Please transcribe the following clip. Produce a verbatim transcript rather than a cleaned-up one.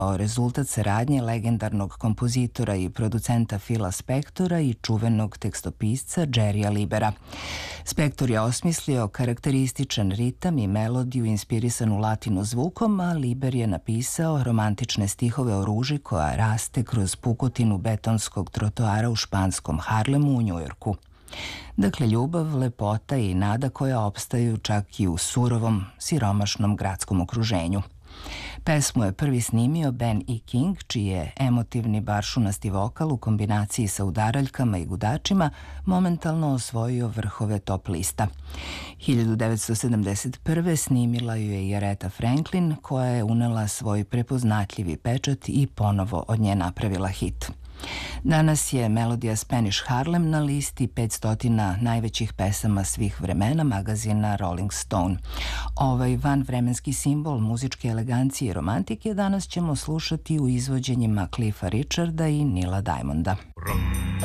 rezultat saradnje legendarnog kompozitora i producenta Phila Spectora i čuvenog tekstopisca Jerrya Libera. Spector je osmislio karakterističan ritam i melodiju inspirisanu latino zvukom, a Liber je napisao romantične stihove o ruži koja raste kroz pukotinu betonskog trotoara u španskom Harlemu u Njujorku. Dakle, ljubav, lepota i nada koja opstaju čak i u surovom, siromašnom gradskom okruženju. Pesmu je prvi snimio Ben E. King, čiji je emotivni baršunasti vokal u kombinaciji sa udaraljkama i gudačima momentalno osvojio vrhove top lista. hiljadu devetsto sedamdeset prve snimila ju je i Aretha Franklin, koja je unela svoj prepoznatljivi pečat i ponovo od nje napravila hit. Danas je melodija Spanish Harlem na listi petsto najvećih pesama svih vremena magazina Rolling Stone. Ovaj vanvremenski simbol muzičke elegancije i romantike danas ćemo slušati u izvođenjima Cliffa Richarda i Nila Diamonda.